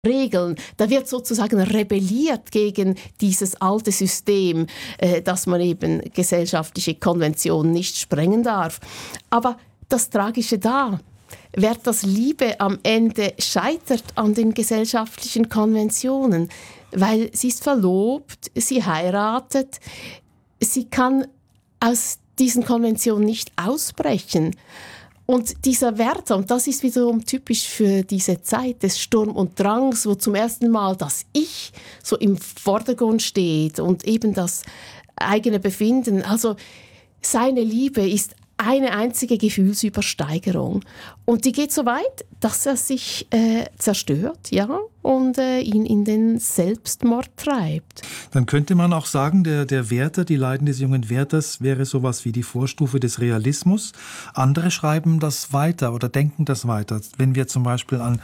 Regeln. Da wird sozusagen rebelliert gegen dieses alte System, dass man eben gesellschaftliche Konventionen nicht sprengen darf. Aber das Tragische da, wird das Liebe am Ende scheitert an den gesellschaftlichen Konventionen, weil sie ist verlobt, sie heiratet, sie kann aus diesen Konventionen nicht ausbrechen. Und dieser Wärter, und das ist wiederum typisch für diese Zeit des Sturm und Drangs, wo zum ersten Mal das Ich so im Vordergrund steht und eben das eigene Befinden. Also seine Liebe ist eine einzige Gefühlsübersteigerung. Und die geht so weit, dass er sich zerstört, ja, und ihn in den Selbstmord treibt. Dann könnte man auch sagen, der Werther, die Leiden des jungen Werthers, wäre sowas wie die Vorstufe des Realismus. Andere schreiben das weiter oder denken das weiter. Wenn wir zum Beispiel an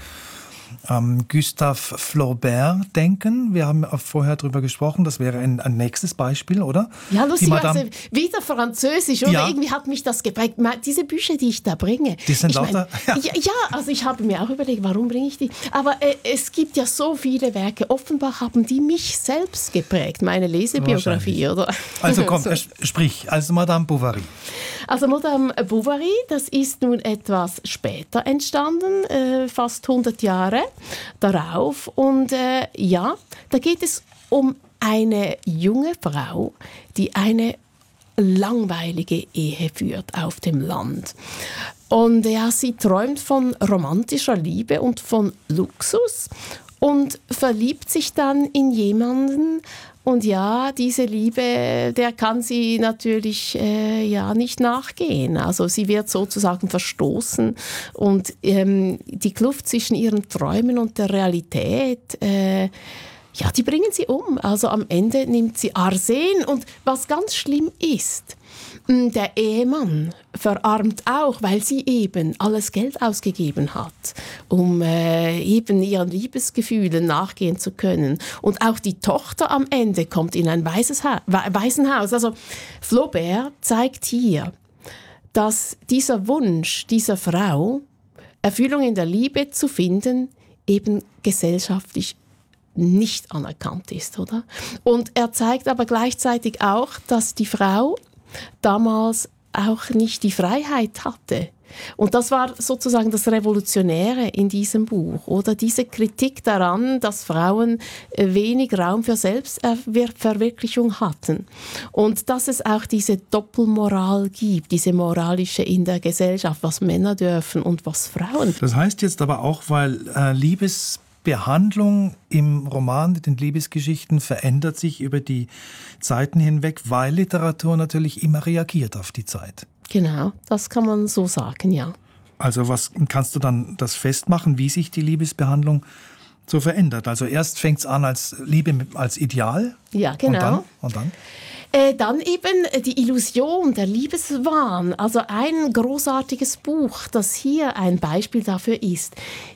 Gustave Flaubert denken. Wir haben vorher darüber gesprochen, das wäre ein nächstes Beispiel, oder? Ja, lustigerweise wieder Französisch, oder? Ja. Irgendwie hat mich das geprägt. Diese Bücher, die ich da bringe. Die sind lauter? Ja, also ich habe mir auch überlegt, warum bringe ich die? Aber es gibt ja so viele Werke. Offenbar haben die mich selbst geprägt, meine Lesebiografie, oder? Also komm, sprich, also Madame Bovary. Also Madame Bovary, das ist nun etwas später entstanden, fast 100 Jahre darauf. Und ja, da geht es um eine junge Frau, die eine langweilige Ehe führt auf dem Land. Und ja, sie träumt von romantischer Liebe und von Luxus und verliebt sich dann in jemanden. Und ja, diese Liebe, der kann sie natürlich nicht nachgehen. Also sie wird sozusagen verstoßen und die Kluft zwischen ihren Träumen und der Realität, die bringen sie um. Also am Ende nimmt sie Arsen und was ganz schlimm ist, der Ehemann verarmt auch, weil sie eben alles Geld ausgegeben hat, um eben ihren Liebesgefühlen nachgehen zu können. Und auch die Tochter am Ende kommt in ein Waisenhaus. Also Flaubert zeigt hier, dass dieser Wunsch dieser Frau, Erfüllung in der Liebe zu finden, eben gesellschaftlich nicht anerkannt ist, oder? Und er zeigt aber gleichzeitig auch, dass die Frau damals auch nicht die Freiheit hatte. Und das war sozusagen das Revolutionäre in diesem Buch, oder diese Kritik daran, dass Frauen wenig Raum für Selbstverwirklichung hatten. Und dass es auch diese Doppelmoral gibt, diese moralische in der Gesellschaft, was Männer dürfen und was Frauen. Das heißt jetzt aber auch, weil Liebesbehandlung im Roman, den Liebesgeschichten, verändert sich über die Zeiten hinweg, weil Literatur natürlich immer reagiert auf die Zeit. Genau, das kann man so sagen, ja. Also was kannst du dann das festmachen, wie sich die Liebesbehandlung so verändert? Also erst fängt es an als Liebe als Ideal. Ja, genau. Und dann? Dann eben die Illusion, der Liebeswahn. Also ein großartiges Buch, das hier ein Beispiel dafür ist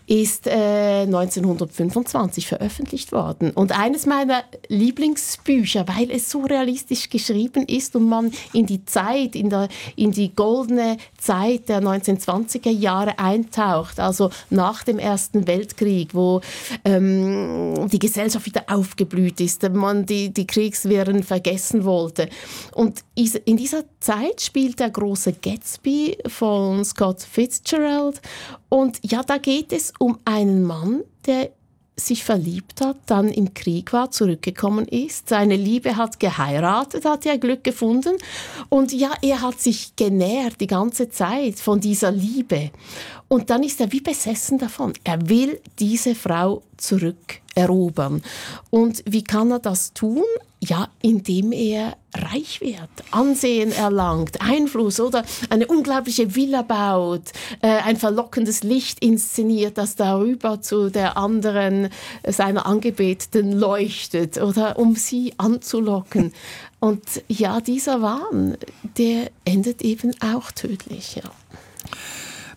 1925 veröffentlicht worden. Und eines meiner Lieblingsbücher, weil es so realistisch geschrieben ist und man in die Zeit, in die goldene Zeit der 1920er Jahre eintaucht, also nach dem Ersten Weltkrieg, wo die Gesellschaft wieder aufgeblüht ist, man die Kriegswirren vergessen wollte. Und in dieser Zeit spielt der große Gatsby von Scott Fitzgerald. Und ja, da geht es um einen Mann, der sich verliebt hat, dann im Krieg war, zurückgekommen ist. Seine Liebe hat geheiratet, hat ja Glück gefunden. Und ja, er hat sich genährt die ganze Zeit von dieser Liebe. Und dann ist er wie besessen davon. Er will diese Frau zurückerobern. Und wie kann er das tun? Ja, indem er reich wird, Ansehen erlangt, Einfluss oder eine unglaubliche Villa baut, ein verlockendes Licht inszeniert, das darüber zu der anderen, seiner Angebeteten leuchtet, oder um sie anzulocken. Und ja, dieser Wahn, der endet eben auch tödlich, ja.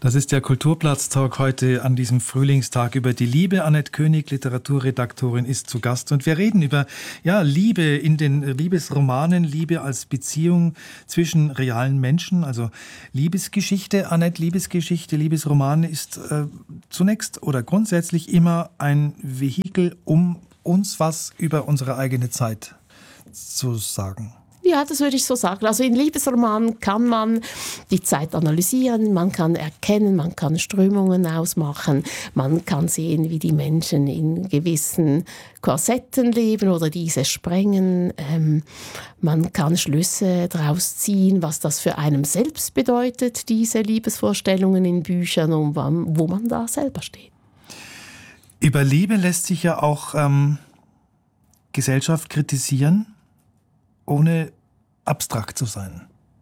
Das ist der Kulturplatz-Talk heute an diesem Frühlingstag über die Liebe. Annette König, Literaturredaktorin, ist zu Gast. Und wir reden über Liebe in den Liebesromanen, Liebe als Beziehung zwischen realen Menschen, also Liebesgeschichte. Annette, Liebesgeschichte, Liebesromane ist zunächst oder grundsätzlich immer ein Vehikel, um uns was über unsere eigene Zeit zu sagen. Ja, das würde ich so sagen. Also in Liebesromanen kann man die Zeit analysieren, man kann erkennen, man kann Strömungen ausmachen, man kann sehen, wie die Menschen in gewissen Korsetten leben oder diese sprengen. Man kann Schlüsse daraus ziehen, was das für einen selbst bedeutet, diese Liebesvorstellungen in Büchern und wo man da selber steht. Über Liebe lässt sich ja auch Gesellschaft kritisieren, ohne abstrakt zu sein.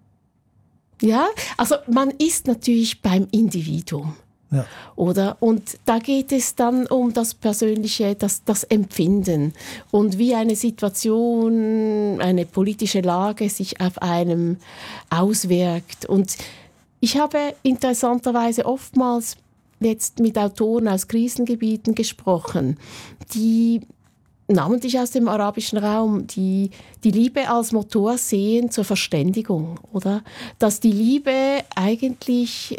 Ja, also man ist natürlich beim Individuum. Ja. Oder? Und da geht es dann um das Persönliche, das Empfinden und wie eine Situation, eine politische Lage sich auf einem auswirkt. Und ich habe interessanterweise oftmals jetzt mit Autoren aus Krisengebieten gesprochen, die namentlich aus dem arabischen Raum, die Liebe als Motor sehen zur Verständigung, oder? Dass die Liebe eigentlich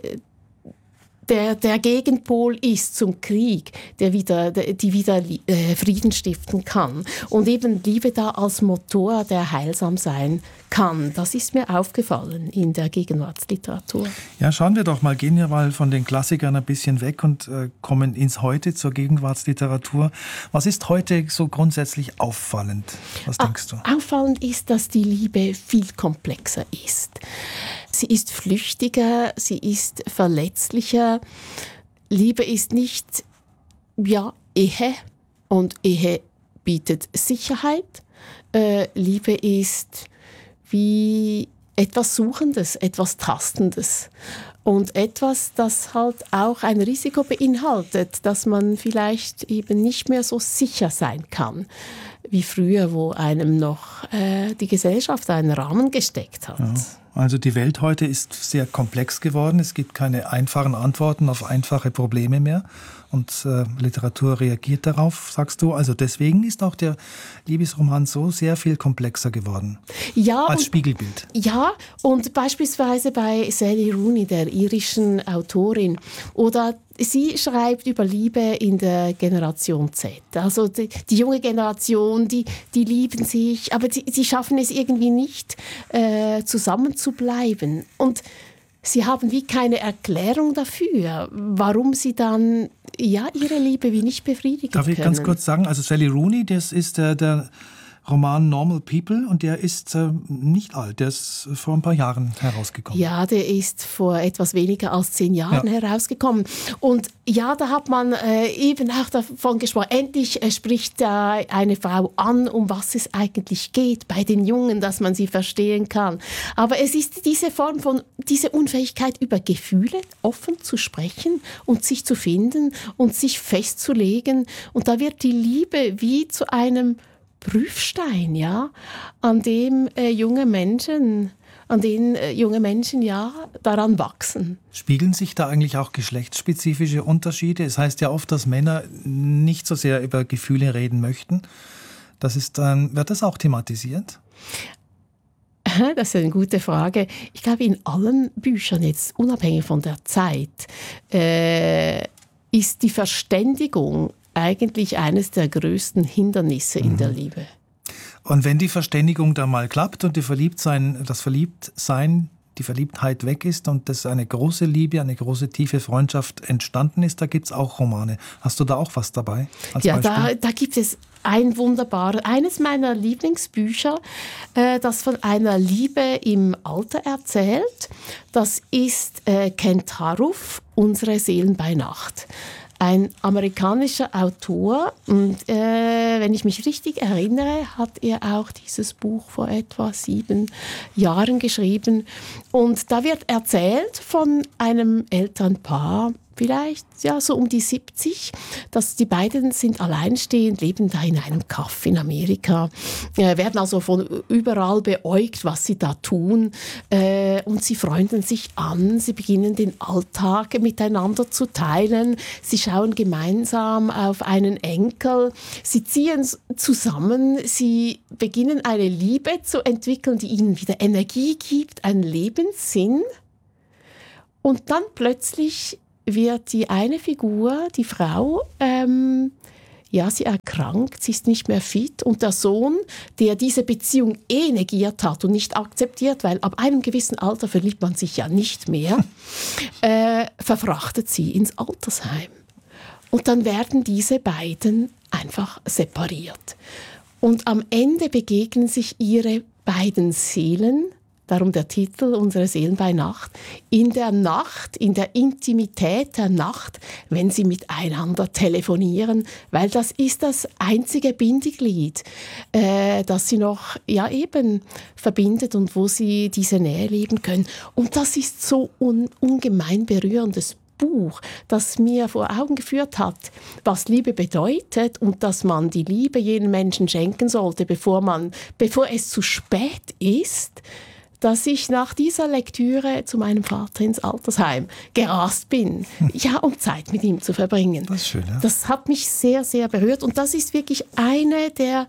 der Gegenpol ist zum Krieg, die wieder Frieden stiften kann. Und eben Liebe da als Motor, der heilsam sein kann. Das ist mir aufgefallen in der Gegenwartsliteratur. Ja, schauen wir doch mal, gehen wir mal von den Klassikern ein bisschen weg und kommen ins Heute, zur Gegenwartsliteratur. Was ist heute so grundsätzlich auffallend? Was denkst du? Auffallend ist, dass die Liebe viel komplexer ist. Sie ist flüchtiger, sie ist verletzlicher. Liebe ist nicht, Ehe und Ehe bietet Sicherheit. Liebe ist wie etwas Suchendes, etwas Tastendes und etwas, das halt auch ein Risiko beinhaltet, dass man vielleicht eben nicht mehr so sicher sein kann wie früher, wo einem noch die Gesellschaft einen Rahmen gesteckt hat. Ja. Also die Welt heute ist sehr komplex geworden. Es gibt keine einfachen Antworten auf einfache Probleme mehr. Und Literatur reagiert darauf, sagst du. Also deswegen ist auch der Liebesroman so sehr viel komplexer geworden. Ja, als Spiegelbild. Ja, und beispielsweise bei Sally Rooney, der irischen Autorin, oder sie schreibt über Liebe in der Generation Z. Also die junge Generation, die lieben sich, aber sie schaffen es irgendwie nicht, zusammen zu bleiben. Und sie haben wie keine Erklärung dafür, warum sie dann ihre Liebe wie nicht befriedigen können. Darf ich ganz kurz sagen, also Sally Rooney, das ist der Roman Normal People und der ist nicht alt, der ist vor ein paar Jahren herausgekommen. Ja, der ist vor etwas weniger als 10 Jahren herausgekommen. Und ja, da hat man eben auch davon gesprochen, endlich spricht eine Frau an, um was es eigentlich geht bei den Jungen, dass man sie verstehen kann. Aber es ist diese Form von, diese Unfähigkeit über Gefühle offen zu sprechen und sich zu finden und sich festzulegen. Und da wird die Liebe wie zu einem Prüfstein, an dem junge Menschen daran wachsen. Spiegeln sich da eigentlich auch geschlechtsspezifische Unterschiede? Es heißt ja oft, dass Männer nicht so sehr über Gefühle reden möchten. Wird das auch thematisiert? Das ist eine gute Frage. Ich glaube, in allen Büchern, jetzt unabhängig von der Zeit, ist die Verständigung eigentlich eines der größten Hindernisse in der Liebe. Und wenn die Verständigung dann mal klappt und die Verliebtheit weg ist und das eine große Liebe, eine große tiefe Freundschaft entstanden ist, da gibt es auch Romane. Hast du da auch was dabei? Ja, da gibt es eines meiner Lieblingsbücher, das von einer Liebe im Alter erzählt. Das ist Kent Haruf, Unsere Seelen bei Nacht. Ein amerikanischer Autor und wenn ich mich richtig erinnere, hat er auch dieses Buch vor etwa 7 Jahren geschrieben. Und da wird erzählt von einem Elternpaar, vielleicht ja so um die 70. Die beiden sind alleinstehend, leben da in einem Kaff in Amerika, werden also von überall beäugt, was sie da tun, und sie freunden sich an, sie beginnen den Alltag miteinander zu teilen, sie schauen gemeinsam auf einen Enkel, sie ziehen zusammen, sie beginnen eine Liebe zu entwickeln, die ihnen wieder Energie gibt, einen Lebenssinn. Und dann plötzlich wird die eine Figur, die Frau, sie erkrankt, sie ist nicht mehr fit und der Sohn, der diese Beziehung negiert hat und nicht akzeptiert, weil ab einem gewissen Alter verliebt man sich ja nicht mehr, verfrachtet sie ins Altersheim. Und dann werden diese beiden einfach separiert. Und am Ende begegnen sich ihre beiden Seelen, darum der Titel, unsere Seelen bei Nacht, in der Nacht, in der Intimität der Nacht, wenn sie miteinander telefonieren, weil das ist das einzige Bindeglied, das sie noch verbindet und wo sie diese Nähe leben können. Und das ist so ungemein berührendes Buch, das mir vor Augen geführt hat, was Liebe bedeutet und dass man die Liebe jenen Menschen schenken sollte, bevor es zu spät ist, dass ich nach dieser Lektüre zu meinem Vater ins Altersheim gerast bin, um Zeit mit ihm zu verbringen. Das ist schön, ja. Das hat mich sehr, sehr berührt und das ist wirklich eine der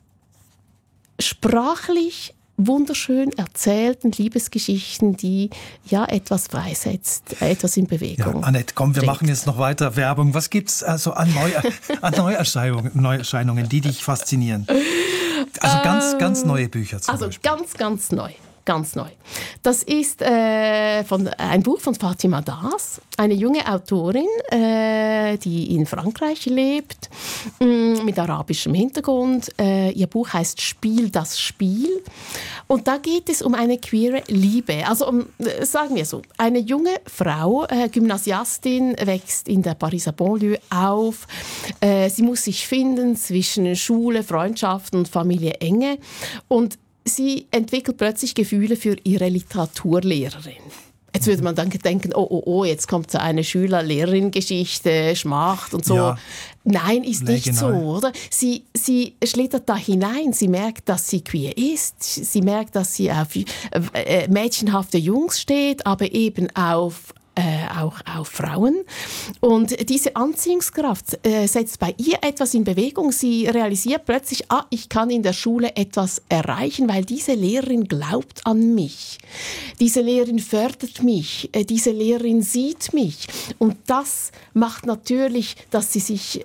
sprachlich wunderschön erzählten Liebesgeschichten, die etwas freisetzt, etwas in Bewegung. Ja, Annette, komm, wir machen jetzt noch weiter Werbung. Was gibt es also an Neuerscheinungen, die dich faszinieren? Also ganz neue Bücher zum Beispiel. Also ganz neu. Ganz neu. Das ist ein Buch von Fatima Das, eine junge Autorin, die in Frankreich lebt, mit arabischem Hintergrund. Ihr Buch heißt Spiel das Spiel. Und da geht es um eine queere Liebe. Also sagen wir so, eine junge Frau, Gymnasiastin, wächst in der Pariser Banlieue auf. Sie muss sich finden zwischen Schule, Freundschaft und Familie Enge. Und sie entwickelt plötzlich Gefühle für ihre Literaturlehrerin. Jetzt würde man dann denken, jetzt kommt so eine Schüler-Lehrerin-Geschichte, Schmacht und so. Ja. Nein, ist nicht so, oder? Sie schlittert da hinein, sie merkt, dass sie queer ist, sie merkt, dass sie auf mädchenhafte Jungs steht, aber eben auch auf Frauen. Und diese Anziehungskraft setzt bei ihr etwas in Bewegung. Sie realisiert plötzlich, ich kann in der Schule etwas erreichen, weil diese Lehrerin glaubt an mich. Diese Lehrerin fördert mich. Diese Lehrerin sieht mich. Und das macht natürlich, dass sie sich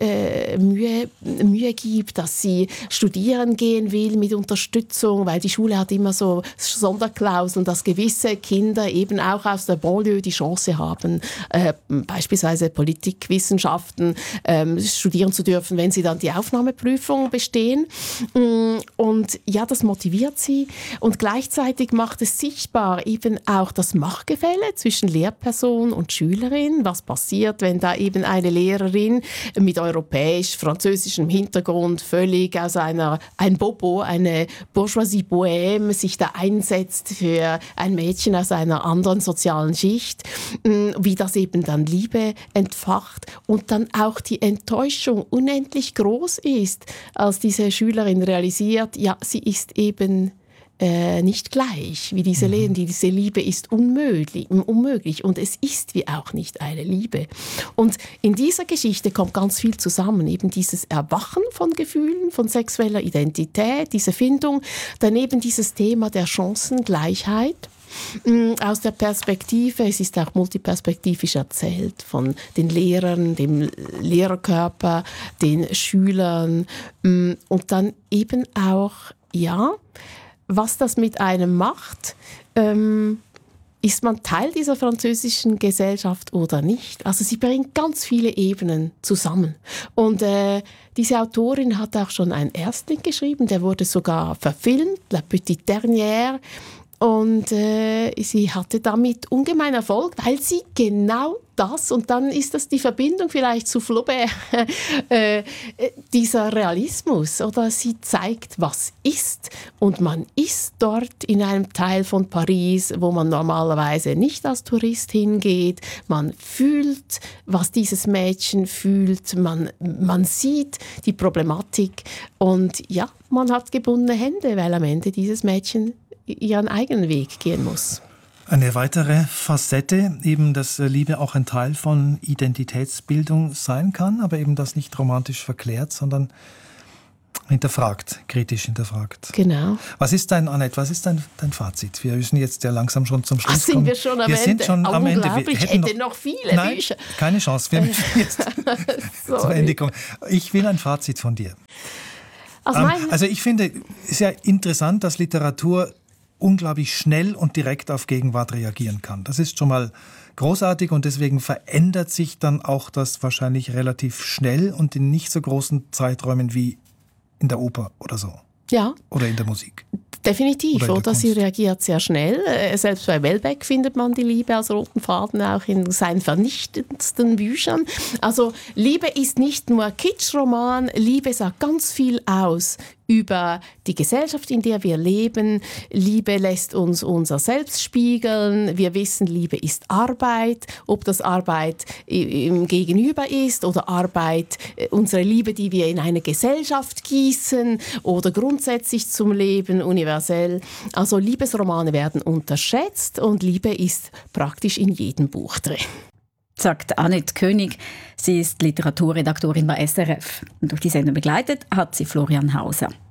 Mühe gibt, dass sie studieren gehen will mit Unterstützung, weil die Schule hat immer so Sonderklauseln, dass gewisse Kinder eben auch aus der Banlieue die Chance haben, beispielsweise Politikwissenschaften studieren zu dürfen, wenn sie dann die Aufnahmeprüfung bestehen. Und das motiviert sie. Und gleichzeitig macht es sichtbar eben auch das Machtgefälle zwischen Lehrperson und Schülerin. Was passiert, wenn da eben eine Lehrerin mit europäisch-französischem Hintergrund völlig aus ein Bobo, eine Bourgeoisie Bohème sich da einsetzt für ein Mädchen aus einer anderen sozialen Schicht, wie das eben dann Liebe entfacht und dann auch die Enttäuschung unendlich groß ist, als diese Schülerin realisiert, sie ist eben nicht gleich wie diese Lehrerin. Diese Liebe ist unmöglich und es ist wie auch nicht eine Liebe. Und in dieser Geschichte kommt ganz viel zusammen, eben dieses Erwachen von Gefühlen, von sexueller Identität, diese Findung, daneben dieses Thema der Chancengleichheit. Aus der Perspektive, es ist auch multiperspektivisch erzählt, von den Lehrern, dem Lehrerkörper, den Schülern und dann eben auch, was das mit einem macht, ist man Teil dieser französischen Gesellschaft oder nicht? Also sie bringt ganz viele Ebenen zusammen. Und diese Autorin hat auch schon einen Erstling geschrieben, der wurde sogar verfilmt, La Petite Dernière. Und sie hatte damit ungemein Erfolg, weil sie genau das, und dann ist das die Verbindung vielleicht zu Flaubert, dieser Realismus, oder sie zeigt, was ist, und man ist dort in einem Teil von Paris, wo man normalerweise nicht als Tourist hingeht, man fühlt, was dieses Mädchen fühlt, man sieht die Problematik und ja, man hat gebundene Hände, weil am Ende dieses Mädchen ihren eigenen Weg gehen muss. Eine weitere Facette, eben, dass Liebe auch ein Teil von Identitätsbildung sein kann, aber eben das nicht romantisch verklärt, sondern hinterfragt, kritisch hinterfragt. Genau. Was ist dein Fazit? Wir müssen jetzt ja langsam schon zum Schluss kommen. Sind wir schon am Ende? Sind schon am Ende. Ich hätte noch viele Bücher. Keine Chance. Wir müssen jetzt zum Ende kommen. Ich will ein Fazit von dir. Also ich finde, es ist ja interessant, dass Literatur unglaublich schnell und direkt auf Gegenwart reagieren kann. Das ist schon mal großartig und deswegen verändert sich dann auch das wahrscheinlich relativ schnell und in nicht so großen Zeiträumen wie in der Oper oder so. Ja. Oder in der Musik. Definitiv, oder? Sie reagiert sehr schnell. Selbst bei Welbeck findet man die Liebe als roten Faden auch in seinen vernichtendsten Büchern. Also Liebe ist nicht nur Kitschroman, Liebe sagt ganz viel aus über die Gesellschaft, in der wir leben. Liebe lässt uns unser Selbst spiegeln. Wir wissen, Liebe ist Arbeit. Ob das Arbeit im Gegenüber ist oder Arbeit, unsere Liebe, die wir in eine Gesellschaft gießen oder grundsätzlich zum Leben, universell. Also Liebesromane werden unterschätzt und Liebe ist praktisch in jedem Buch drin. Sagt Annette König. Sie ist Literaturredaktorin bei SRF. Und durch die Sendung begleitet hat sie Florian Hauser.